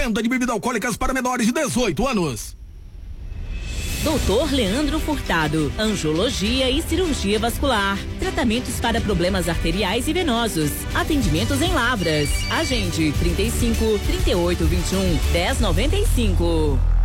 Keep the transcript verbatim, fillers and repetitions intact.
Venda de bebidas alcoólicas para menores de dezoito anos. doutor Leandro Furtado, angiologia e cirurgia vascular, tratamentos para problemas arteriais e venosos, atendimentos em Lavras. Agende trinta e cinco, trinta e oito, vinte e um, dez, noventa e cinco.